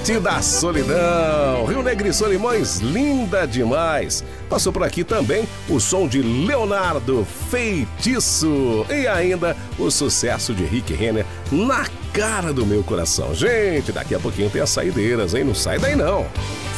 Noite da Solidão. Rio Negro e Solimões, linda demais. Passou por aqui também o som de Leonardo, Feitiço. E ainda o sucesso de Rick Renner, Na Cara do Meu Coração. Gente, daqui a pouquinho tem as saideiras, hein? Não sai daí não.